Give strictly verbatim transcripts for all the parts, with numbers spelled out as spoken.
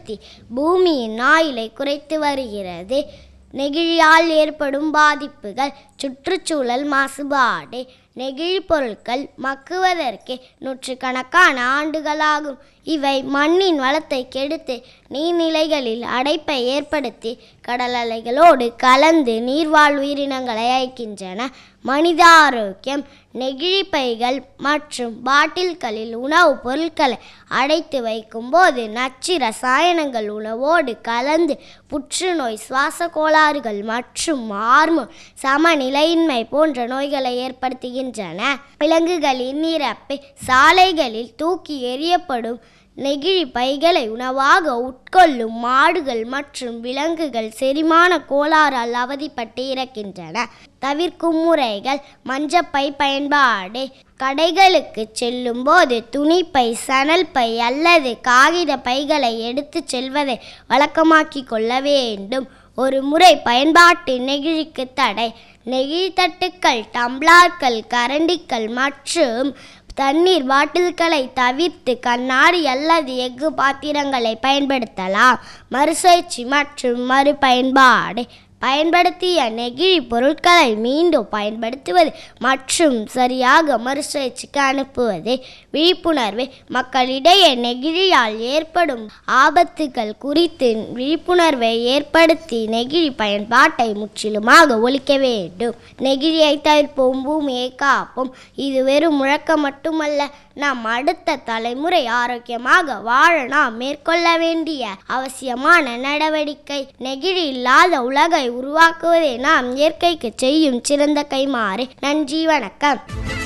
ஏற்படுத்தி பூமியின் ஆயுளை குறைத்து வருகிறது. நெகிழியால் ஏற்படும் பாதிப்புகள்: சுற்றுச்சூழல் மாசுபாடு. நெகிழி பொருட்கள் மக்குவதற்கு நூற்றுக்கணக்கான ஆண்டுகளாகும். இவை மண்ணின் வளத்தை கெடுத்து நீர்நிலைகளில் அடைப்பை ஏற்படுத்தி கடல் அலைகளோடு கலந்து நீர்வாழ் உயிரினங்களை அழிக்கின்றன. மனித ஆரோக்கியம்: நெகிழி பைகள் மற்றும் பாட்டில்களில் உணவுப் பொருட்களை அடைத்து வைக்கும் போது நச்சு ரசாயனங்கள் உணவோடு கலந்து புற்றுநோய், சுவாச கோளாறுகள் மற்றும் ஹார்மோன் சமநிலையின்மை போன்ற நோய்களை ஏற்படுத்துகின்றன. விலங்குகளின் இறப்பு: சாலைகளில் தூக்கி எறியப்படும் நெகிழி பைகளை உணவாக உட்கொள்ளும் மாடுகள் மற்றும் விலங்குகள் செரிமான கோளாறால் அவதிப்பட்டு இறக்கின்றன. தவிர்க்கும் முறைகள்: மஞ்சப்பை பயன்பாடு. கடைகளுக்கு செல்லும் போது துணிப்பை, சணல் பை அல்லது காகித பைகளை எடுத்து செல்வதை வழக்கமாக்கி கொள்ள வேண்டும். ஒரு முறை பயன்பாட்டு நெகிழிக்கு தடை. நெகிழி தட்டுக்கள், டம்ளர்கள், கரண்டிகள் மற்றும் தண்ணீர் பாட்டில்களை தவிர்த்து கண்ணாடி அல்லது எஃகு பாத்திரங்களை பயன்படுத்தலாம். மறுசுழற்சி மற்றும் மறுபயன்பாடு: பயன்படுத்திய நெகிழி பொருட்களை மீண்டும் பயன்படுத்துவது மற்றும் சரியாக மறுசுழற்சிக்கு அனுப்புவது. விழிப்புணர்வு: மக்களிடையே நெகிழியால் ஏற்படும் ஆபத்துகள் குறித்து விழிப்புணர்வை ஏற்படுத்தி நெகிழி பயன்பாட்டை முற்றிலுமாக ஒழிக்க வேண்டும். நெகிழியை தவிர்ப்போம், பூமியை காப்போம். இது வெறும் முழக்கம் மட்டுமல்ல, நாம் அடுத்த தலைமுறை ஆரோக்கியமாக வாழ நாம் மேற்கொள்ள வேண்டிய அவசியமான நடவடிக்கை. நெகிழி இல்லாத உலகை உருவாக்குவதே நாம் இயற்கைக்கு செய்யும் சிறந்த கைமாறு. நன்றி, வணக்கம்.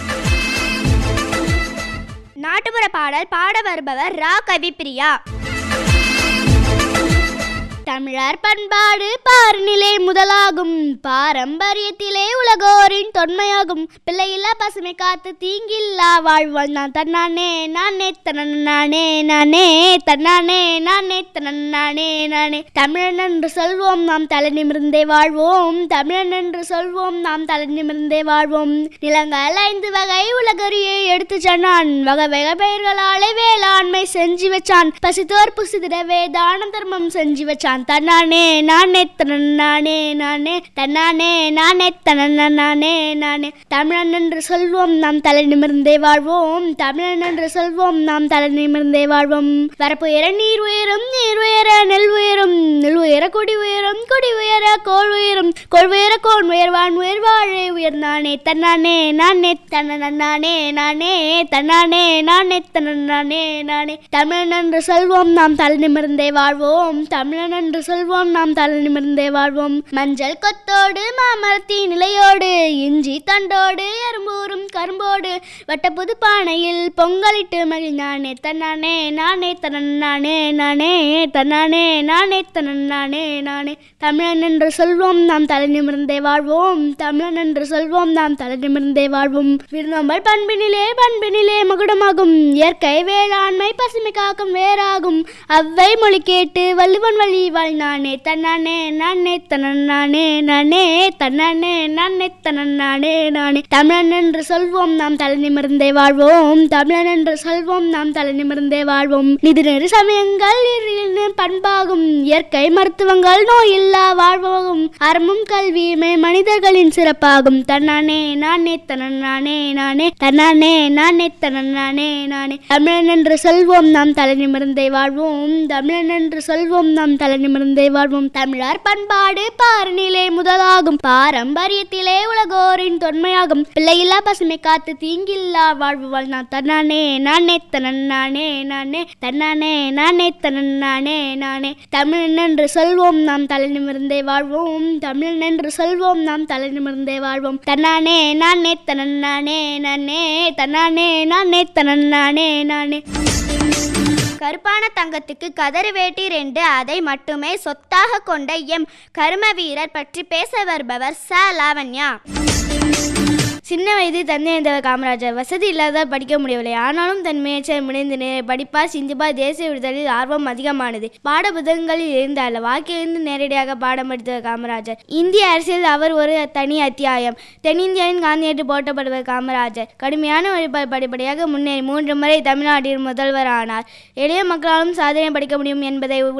நாட்டுப்புற பாடல் பாட வருபவர் ரா கவிப்பிரியா. தமிழர் பண்பாடு பாரினிலே முதலாகும், பாரம்பரியத்திலே உலகோரின் தொன்மையாகும். பிள்ளையில்லா பசுமை காத்து தீங்கில்லா வாழ்வாள் நான் தன்னானே நானே தன்னானே நானே தன்னானே நானே தன்னானே நானே. தமிழன் என்று சொல்வோம் நாம் தலை நிமிர்ந்தே வாழ்வோம், தமிழன் என்று சொல்வோம் நாம் தலை நிமிர்ந்தே வாழ்வோம். நிலங்கள் ஐந்து வகை உலகறியை எடுத்து சொன்னான், வகை வகை பெயர்களாலே வேளாண்மை செஞ்சு வச்சான். பசித்தோர் புசிதிடவே தானம் தர்மம் செஞ்சு வச்சான். தன்னானே நானே தன்னானே நானே தன்னானே நானே தன்னானே நானே. தமிழன் என்று சொல்வோம் நாம் தலை நிமிர்ந்தே வாழ்வோம், தமிழன் என்று சொல்வோம் நாம் தலை நிமிர்ந்தே வாழ்வோம். வரப்புயர நீர் உயரும், நீர் உயர நெல் உயரும், நெல் உயர கொடி உயரும், கொடி உயர கோள் உயரும், கோள் உயர கோள் உயர்வான் உயர்வாழை உயர்ந்தானே தன்னானே நானே தன்னானே நானே தன்னானே நானே தன்னானே நானே. தமிழன் என்று சொல்வோம் நாம் தலை நிமிர்ந்தே வாழ்வோம், தமிழன் என்று சொல்வோம் நாம் தலை நிமிர்ந்தே வாழ்வோம். மஞ்சள் கொத்தோடு மாமரத்தின் நிலையோடு, இஞ்சி தண்டோடு எறும்பூரும் கரும்போடு, வட்டப்புது பானையில் பொங்கலிட்டு மகிழ்ந்தானே தன்னானே நானே தன்னானே நானே தன்னானே நானே தன்னானே நானே. தமிழன் என்று சொல்வோம் நாம் தலை நிமிர்ந்தே வாழ்வோம், தமிழன் என்று சொல்வோம் நாம் தலை நிமிர்ந்தே வாழ்வோம். விருந்தோம்பல் பண்பினிலே பண்பினிலே மகுடமாகும், இயற்கை வேளாண்மை பசுமை காக்கும் வேறாகும். அவ்வை மொழி கேட்டு வள்ளுவன் வழி வாழ்நானே தன்னானே நானே தன்னானே நானே தன்னானே நானே தன்னானே நானே. தமிழன் என்று சொல்வோம் நாம் தலை நிமிர்ந்தே வாழ்வோம், தமிழன் என்று சொல்வோம் நாம் தலை நிமிர்ந்தே வாழ்வோம். நிதிநெறி சமயங்கள் பண்பாகும், இயற்கை மருத்துவங்கள் நோயில்லா வாழ்வாகும். அறமும் கல்வியுமே மனிதர்களின் சிறப்பாகும். தன்னானே நானே தன்னானே நானே தன்னானே நானே தன்னானே நானே. தமிழன் என்று சொல்வோம் நாம் தலை நிமிர்ந்தே வாழ்வோம், தமிழன் என்று சொல்வோம் நாம் தலை நிமிர்ந்தே வாழ்வோம். தமிழர் பண்பாடு பாரினிலே முதலாகும், பாரம்பரியத்திலே உலகோரின் தொன்மையாகும். பிள்ளையில்லா பசுமை காத்து தீங்கில்லா வாழ்வாள் நான் தன்னானே நானே தன்னானே நானே தன்னானே நானே தன்னானே நானே. தமிழன் என்று சொல்வோம் நாம் தலை நிமிர்ந்தே வாழ்வோம், தமிழன் என்று சொல்வோம் நாம் தலை நிமிர்ந்தே வாழ்வோம். தன்னானே நானே தன்னானே நானே தன்னானே நானே தன்னானே நானே. கருப்பான தங்கத்துக்கு கதறு வேட்டி ரெண்டு, அதை மட்டுமே சொத்தாக கொண்ட எம் கர்ம வீரர் பற்றி பேச வருபவர் ச லாவண்யா. சின்ன வயது தந்தை இருந்தவர் காமராஜர். வசதி இல்லாததால் படிக்க முடியவில்லை. ஆனாலும் தன் முயற்சியை முனைந்து படிப்பார் சிந்திப்பார். தேசிய விடுதலில் ஆர்வம் அதிகமானது. பாட புத்தகங்களில் இருந்து அல்ல, வாழ்க்கையிலிருந்து நேரடியாக பாடம் படித்தவர் காமராஜர். இந்திய அரசியல் அவர் ஒரு தனி அத்தியாயம். தென்னிந்தியாவின் காந்தியடிகள் போற்றப்படுவர் காமராஜர். கடுமையான உழைப்பால் படிப்படியாக முன்னேறி மூன்று முறை தமிழ்நாட்டின் முதல்வர் ஆனார். எளிய மக்களாலும் சாதனை படிக்க முடியும் என்பதை